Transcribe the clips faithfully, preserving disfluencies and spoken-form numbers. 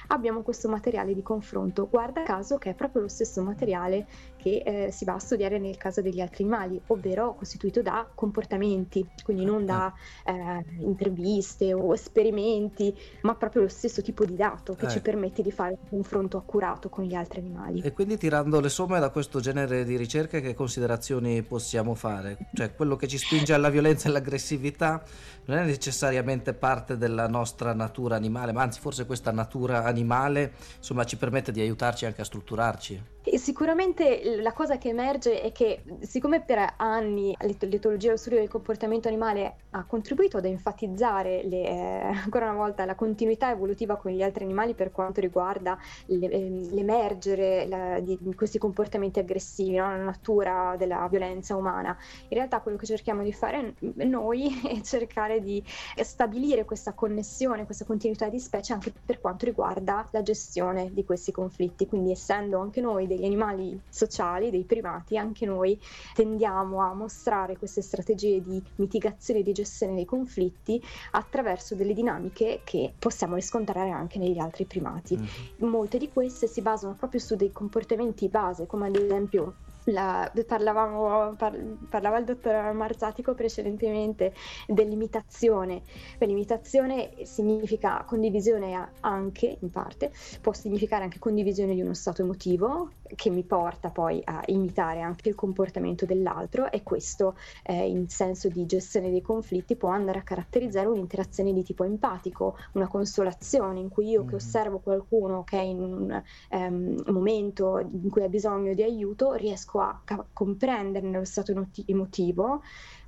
abbiamo questo materiale di confronto, guarda caso che è proprio lo stesso materiale che eh, si va a studiare nel caso degli altri animali, ovvero costituito da comportamenti, quindi non Ah, da eh, interviste o esperimenti, ma proprio lo stesso tipo di dato che ci ecco. permette di fare un confronto accurato con gli altri animali. E quindi tirando le somme da questo genere di ricerche, che considerazioni possiamo fare? Cioè, quello che ci spinge alla violenza e all'aggressività non è necessariamente parte della nostra natura animale, ma anzi forse questa natura animale, insomma, ci permette di aiutarci anche a strutturarci. E sicuramente la cosa che emerge è che, siccome per anni l'et l'etologia e lo studio del comportamento animale ha contribuito ad enfatizzare le ehm, ancora una volta la continuità evolutiva con gli altri animali per quanto riguarda l'e ehm, l'emergere la di di questi comportamenti aggressivi, no, la natura della violenza umana. In realtà quello che cerchiamo di fare n noi è cercare di stabilire questa connessione, questa continuità di specie anche per quanto riguarda la gestione di questi conflitti. Quindi, essendo anche noi degli animali sociali, dei primati, anche noi tendiamo a mostrare queste strategie di mitigazione e di gestione dei conflitti attraverso delle dinamiche che possiamo riscontrare anche negli altri primati. Mhm. Molte di queste si basano proprio su dei comportamenti base, come ad esempio la, parlavamo, par, parlava il dottor Marzatico precedentemente dell'imitazione. Beh, l'imitazione significa condivisione anche, in parte, può significare anche condivisione di uno stato emotivo che mi porta poi a imitare anche il comportamento dell'altro, e questo eh, in senso di gestione dei conflitti può andare a caratterizzare un'interazione di tipo empatico, una consolazione in cui io che Mhm. osservo qualcuno che è in un um, momento in cui ha bisogno di aiuto, riesco a ca- comprenderne lo stato emoti- emotivo,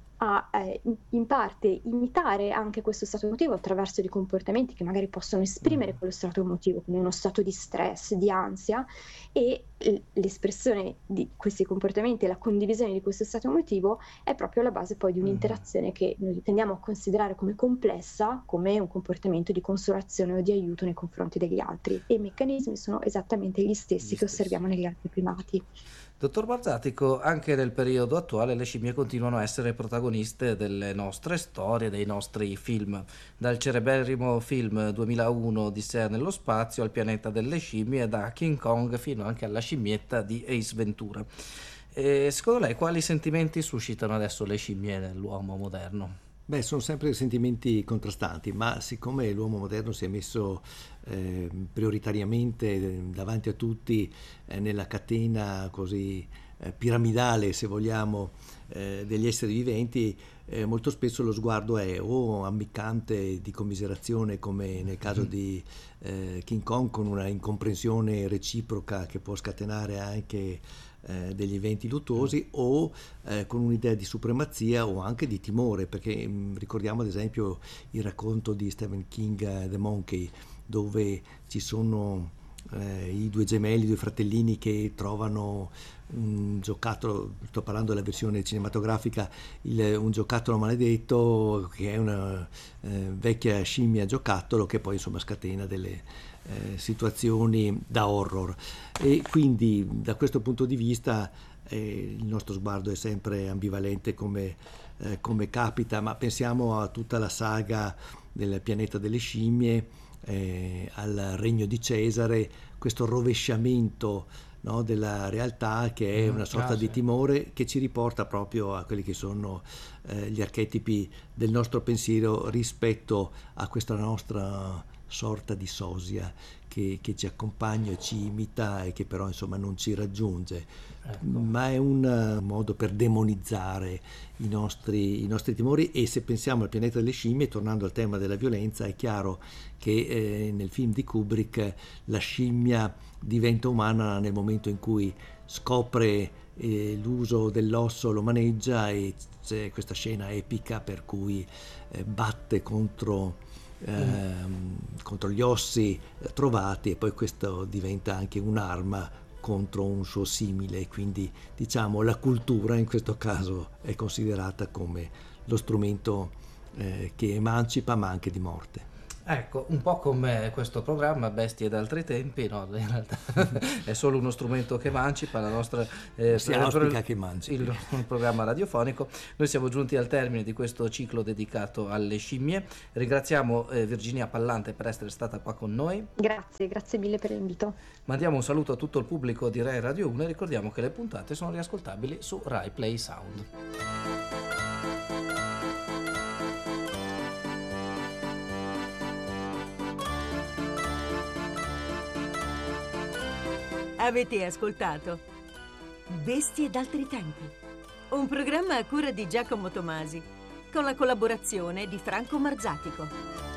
a eh, in in parte imitare anche questo stato emotivo attraverso dei comportamenti che magari possono esprimere Mhm. quello stato emotivo, come uno stato di stress, di ansia, e l- l'espressione di questi comportamenti e la condivisione di questo stato emotivo è proprio la base poi di Mhm. un'interazione che noi tendiamo a considerare come complessa, come un comportamento di consolazione o di aiuto nei confronti degli altri. E i meccanismi sono esattamente gli Gli stessi che stessi. osserviamo negli altri primati. Dottor Barzatico, anche nel periodo attuale le scimmie continuano a essere protagoniste delle nostre storie, dei nostri film, dal celeberrimo film duemilauno Odissea nello spazio al pianeta delle scimmie, da King Kong fino anche alla scimmietta di Ace Ventura. E secondo lei quali sentimenti suscitano adesso le scimmie nell'uomo moderno? Beh, sono sempre sentimenti contrastanti, ma siccome l'uomo moderno si è messo eh, prioritariamente eh, davanti a tutti eh, nella catena così eh, piramidale, se vogliamo, eh, degli esseri viventi, eh, molto spesso lo sguardo è o ammiccante di commiserazione, come nel caso di eh, King Kong, con una incomprensione reciproca che può scatenare anche eh, degli eventi luttuosi, o eh, con un'idea di supremazia o anche di timore, perché mh, ricordiamo ad esempio il racconto di Stephen King, uh, The Monkey, dove ci sono eh, i due gemelli, i due fratellini che trovano un giocattolo, sto parlando della versione cinematografica, il, un giocattolo maledetto che è una eh, vecchia scimmia giocattolo che poi insomma scatena delle eh, situazioni da horror, e quindi da questo punto di vista eh, il nostro sguardo è sempre ambivalente, come, eh, come capita, ma pensiamo a tutta la saga del pianeta delle scimmie, eh, al regno di Cesare, questo rovesciamento, no, della realtà, che è Mhm. una sorta Ah, di sì. timore che ci riporta proprio a quelli che sono eh, gli archetipi del nostro pensiero rispetto a questa nostra sorta di sosia che, che ci accompagna, ci imita e che però insomma non ci raggiunge, Ecco. ma è un eh, modo per demonizzare i nostri, i nostri timori. E se pensiamo al pianeta delle scimmie, tornando al tema della violenza, è chiaro che eh, nel film di Kubrick la scimmia diventa umana nel momento in cui scopre eh, l'uso dell'osso, lo maneggia, e c'è questa scena epica per cui eh, batte contro ehm, contro gli ossi eh, trovati, e poi questo diventa anche un'arma contro un suo simile, quindi diciamo la cultura in questo caso è considerata come lo strumento eh, che emancipa ma anche di morte. Ecco, un po' come questo programma Bestie d'altri tempi, no, in realtà è solo uno strumento che emancipa la nostra eh, Si per- auspica per- che emancipi. il, il programma radiofonico. Noi siamo giunti al termine di questo ciclo dedicato alle scimmie. Ringraziamo eh, Virginia Pallante per essere stata qua con noi. Grazie, grazie mille per l'invito. Mandiamo un saluto a tutto il pubblico di Rai Radio uno e ricordiamo che le puntate sono riascoltabili su Rai Play Sound. Avete ascoltato Bestie d'altri tempi, un programma a cura di Giacomo Tomasi, con la collaborazione di Franco Marzatico.